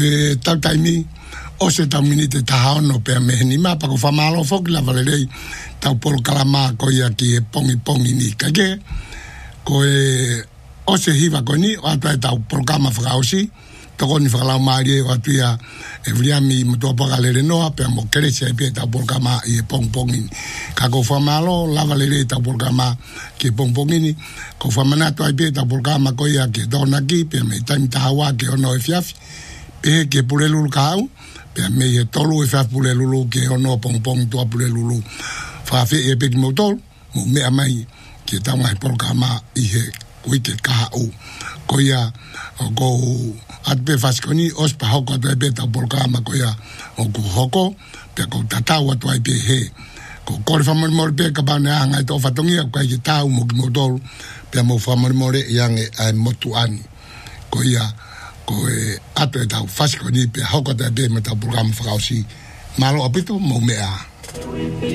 e tau taimi o se tau minite tahaono pe me ni mapa ko famalo fok la valerei tau polo kalama ko ia ki e pongi ni kage ko e o se hiva ko ni o atu tau programa frausi to ni fala mari o atu ia e vriami mo to pagalere no pe mo krese e pe tau programa i pongi ka ko famalo la valerei tau programa ki pongi ni ko famana to ai pe tau programa ko ia ki dona ki pe me tan tawa ke ono e fiafi pe ke pulelu kau pe me e tolu e fa pulelu ke ono pong to pulelu fa fe e pe mo tol mo me amai ke ta mai programa i he kuike ka o ko ia go at pe faskoni os pa hoko to e pe ta programa ko ia o ku hoko pe ko tatawa to ai pe he ko ko fa mo pe ka ba na nga to fa tongia ko ai ta mo tol pe mo fa mo yang ai motuani ko ia ko e ato e tau fasikoni pe hoko te be me tau programa whakausi malo apito mo mea.